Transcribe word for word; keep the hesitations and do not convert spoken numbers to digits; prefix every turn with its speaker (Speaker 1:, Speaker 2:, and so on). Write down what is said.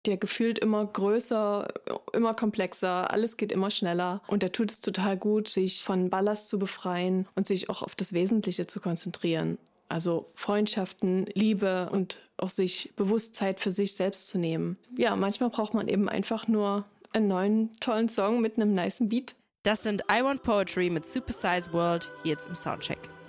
Speaker 1: Der gefühlt immer größer, immer komplexer, alles geht immer schneller. Und da tut es total gut, sich von Ballast zu befreien und sich auch auf das Wesentliche zu konzentrieren. Also Freundschaften, Liebe und auch sich bewusst Zeit für sich selbst zu nehmen. Ja, manchmal braucht man eben einfach nur einen neuen, tollen Song mit einem nicen Beat.
Speaker 2: Das sind I Want Poetry mit Supersize World, hier jetzt im Soundcheck.